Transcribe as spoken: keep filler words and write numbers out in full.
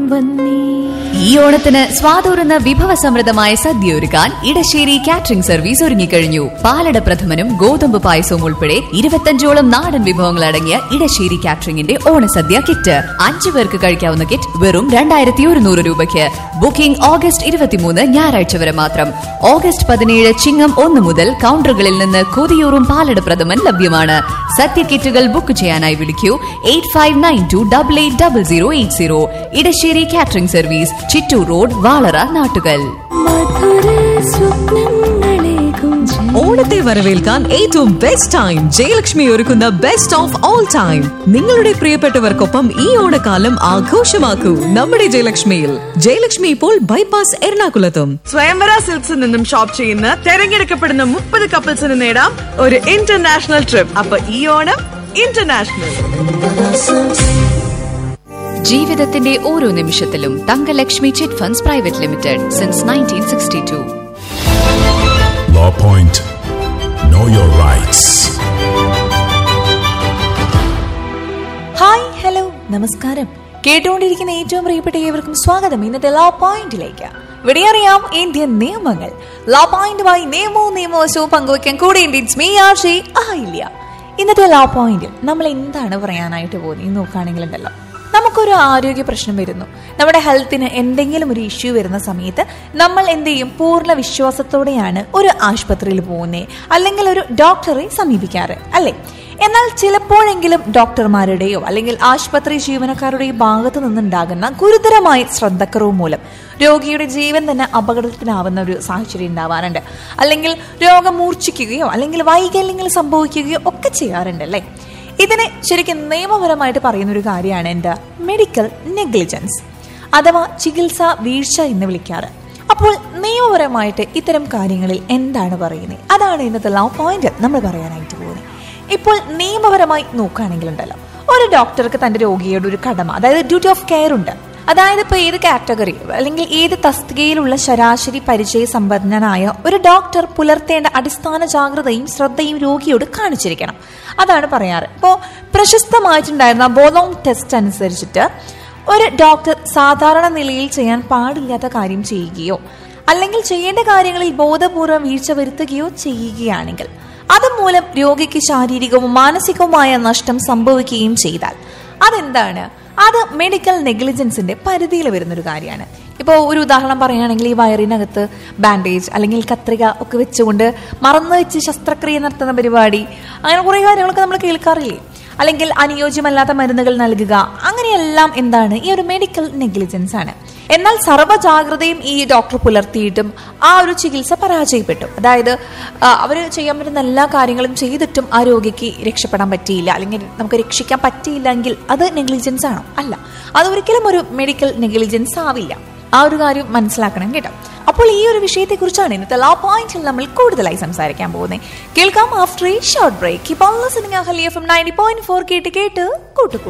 വന്നേ. ഈ ഓണത്തിന് സ്വാതൂറുന്ന വിഭവസമൃദ്ധമായ സദ്യ ഒരുക്കാൻ ഇടശ്ശേരി കാറ്ററിംഗ് സർവീസ് ഒരുങ്ങിക്കഴിഞ്ഞു. പാലട പ്രഥമനും ഗോതമ്പ് പായസവും ഉൾപ്പെടെ ഇരുപത്തഞ്ചോളം നാടൻ വിഭവങ്ങൾ അടങ്ങിയ ഇടശ്ശേരി കാറ്ററിംഗിന്റെ ഓണസദ്യ കിറ്റ്. അഞ്ചു പേർക്ക് കഴിക്കാവുന്ന കിറ്റ് വെറും രണ്ടായിരത്തി ഒരുന്നൂറ് രൂപയ്ക്ക്. ബുക്കിംഗ് ഓഗസ്റ്റ് ഇരുപത്തിമൂന്ന് ഞായറാഴ്ച വരെ മാത്രം. ഓഗസ്റ്റ് പതിനേഴ് ചിങ്ങം ഒന്ന് മുതൽ കൗണ്ടറുകളിൽ നിന്ന് കൊതിയൂറും പാലട പ്രഥമൻ ലഭ്യമാണ്. സദ്യ കിറ്റുകൾ ബുക്ക് ചെയ്യാനായി വിളിക്കൂ eight five nine to double eight double zero eight zero. Edasseri catering service, Chittur road, Valara, Nattukal. ഓണത്തെ വരവേൽക്കാൻ ഏറ്റവും ബെസ്റ്റ് ടൈം ജയലക്ഷ്മി ഒരുക്കുന്ന ബെസ്റ്റ് ഓഫ് ഓൾ ടൈം. നിങ്ങളുടെ പ്രിയപ്പെട്ടവർക്കൊപ്പം ഈ ഓണക്കാലം ആഘോഷമാക്കൂ നമ്മുടെ ജയലക്ഷ്മിയിൽ. ജയലക്ഷ്മി ഇപ്പോൾ ബൈപ്പാസ് എറണാകുളത്തും. സ്വയംവര സിൽക്സിൽ നിന്നും ഷോപ്പ് ചെയ്യുന്ന തെരഞ്ഞെടുക്കപ്പെടുന്ന മുപ്പത് കപ്പിൾസിന് നേടാം ഒരു ഇന്റർനാഷണൽ ട്രിപ്പ്. അപ്പൊ ഈ ഓണം ഇന്റർനാഷണൽ. ജീവിതത്തിന്റെ ഓരോ നിമിഷത്തിലും Thankalakshmi chit funds private limited since nineteen sixty to. Law Point. Know your rights. Hi, hello, നമസ്കാരം. കേട്ടുകൊണ്ടിരിക്കുന്ന ഏറ്റവും പ്രിയപ്പെട്ട ഏവർക്കും സ്വാഗതം ഇന്നത്തെ ലോ പോയിന്റിലേക്ക്. ഇവിടെ അറിയാം ഇന്ത്യൻ നിയമങ്ങൾ. ലോ പോയിന്റുമായി നിയമവും നിയമവശവും പങ്കുവയ്ക്കാൻ കൂടെ ഇല്ല. ഇന്നത്തെ ലോ പോയിന്റിൽ നമ്മൾ എന്താണ് പറയാനായിട്ട് പോകുന്നത് നോക്കുകയാണെങ്കിലുണ്ടല്ലോ, നമുക്കൊരു ആരോഗ്യ പ്രശ്നം വരുന്നു, നമ്മുടെ ഹെൽത്തിന് എന്തെങ്കിലും ഒരു ഇഷ്യൂ വരുന്ന സമയത്ത് നമ്മൾ എന്ത് ചെയ്യും? പൂർണ്ണ വിശ്വാസത്തോടെയാണ് ഒരു ആശുപത്രിയിൽ പോകുന്നത്, അല്ലെങ്കിൽ ഒരു ഡോക്ടറെ സമീപിക്കാറ്, അല്ലേ? എന്നാൽ ചിലപ്പോഴെങ്കിലും ഡോക്ടർമാരുടെയോ അല്ലെങ്കിൽ ആശുപത്രി ജീവനക്കാരുടെയോ ഭാഗത്തു നിന്നുണ്ടാകുന്ന ഗുരുതരമായ ശ്രദ്ധക്കുറവ് മൂലം രോഗിയുടെ ജീവൻ തന്നെ അപകടത്തിലാവുന്ന ഒരു സാഹചര്യം ഉണ്ടാവാറുണ്ട്. അല്ലെങ്കിൽ രോഗം മൂർച്ഛിക്കുകയോ അല്ലെങ്കിൽ വൈകല്യങ്ങൾ സംഭവിക്കുകയോ ഒക്കെ ചെയ്യാറുണ്ട്, അല്ലേ? ഇതിനെ ശരിക്കും നിയമപരമായിട്ട് പറയുന്ന ഒരു കാര്യമാണ് എന്താ? മെഡിക്കൽ നെഗ്ലിജൻസ് അഥവാ ചികിത്സാ വീഴ്ച എന്ന് വിളിക്കാറ്. അപ്പോൾ നിയമപരമായിട്ട് ഇത്തരം കാര്യങ്ങളിൽ എന്താണ് പറയുന്നത്? അതാണ് ഇന്നത്തെ ലോ പോയിന്റ് നമ്മൾ പറയാനായിട്ട് പോകുന്നത്. ഇപ്പോൾ നിയമപരമായി നോക്കുകയാണെങ്കിലുണ്ടല്ലോ, ഒരു ഡോക്ടർക്ക് തന്റെ രോഗിയോട് ഒരു കടമ, അതായത് ഡ്യൂട്ടി ഓഫ് കെയർ ഉണ്ട്. അതായത് ഇപ്പോൾ ഏത് കാറ്റഗറി അല്ലെങ്കിൽ ഏത് തസ്തികയിലുള്ള ശരാശരി പരിചയ സമ്പന്നനായ ഒരു ഡോക്ടർ പുലർത്തേണ്ട അടിസ്ഥാന ജാഗ്രതയും ശ്രദ്ധയും രോഗിയോട് കാണിച്ചിരിക്കണം. അതാണ് പറയാറ്. ഇപ്പോൾ പ്രശസ്തമായിട്ടുണ്ടായിരുന്ന ബോലോങ് ടെസ്റ്റ് അനുസരിച്ചിട്ട് ഒരു ഡോക്ടർ സാധാരണ നിലയിൽ ചെയ്യാൻ പാടില്ലാത്ത കാര്യം ചെയ്യുകയോ അല്ലെങ്കിൽ ചെയ്യേണ്ട കാര്യങ്ങളിൽ ബോധപൂർവം വീഴ്ച വരുത്തുകയോ ചെയ്യുകയാണെങ്കിൽ അതുമൂലം രോഗിക്ക് ശാരീരികവും മാനസികവുമായ നഷ്ടം സംഭവിക്കുകയും ചെയ്താൽ അതെന്താണ്? അത് മെഡിക്കൽ നെഗ്ലിജൻസിന്റെ പരിധിയിൽ വരുന്നൊരു കാര്യമാണ്. ഇപ്പോൾ ഒരു ഉദാഹരണം പറയുകയാണെങ്കിൽ, ഈ വയറിനകത്ത് ബാൻഡേജ് അല്ലെങ്കിൽ കത്രിക ഒക്കെ വെച്ചുകൊണ്ട് മറന്നു വെച്ച് ശസ്ത്രക്രിയ നടത്തുന്ന പരിപാടി, അങ്ങനെ കുറേ കാര്യങ്ങളൊക്കെ നമ്മൾ കേൾക്കാറില്ലേ? അല്ലെങ്കിൽ അനുയോജ്യമല്ലാത്ത മരുന്നുകൾ നൽകുക, അങ്ങനെയെല്ലാം എന്താണ്? ഈ ഒരു മെഡിക്കൽ നെഗ്ലിജൻസ് ആണ്. എന്നാൽ സർവ്വജാഗ്രതയും ഈ ഡോക്ടർ പുലർത്തിയിട്ടും ആ ഒരു ചികിത്സ പരാജയപ്പെട്ടു. അതായത് അവർ ചെയ്യാൻ പറ്റുന്ന എല്ലാ കാര്യങ്ങളും ചെയ്തിട്ടും ആ രോഗിക്ക് രക്ഷപ്പെടാൻ പറ്റിയില്ല, അല്ലെങ്കിൽ നമുക്ക് രക്ഷിക്കാൻ പറ്റിയില്ലെങ്കിൽ അത് നെഗ്ലിജൻസ് ആണോ? അല്ല, അതൊരിക്കലും ഒരു മെഡിക്കൽ നെഗ്ലിജൻസ് ആവില്ല. ആ ഒരു കാര്യം മനസ്സിലാക്കണം കേട്ടോ. അപ്പോൾ ഈ ഒരു വിഷയത്തെക്കുറിച്ചാണ് ഇന്നത്തെ ലോ പോയിന്റിൽ നമ്മൾ കൂടുതലായി സംസാരിക്കാൻ പോകുന്നത്. കേൾക്കാം after A short break. Keep on listening Ahalya F M ninety point four കേട്ട് കേട്ട് കൂട്ടുകൂടും.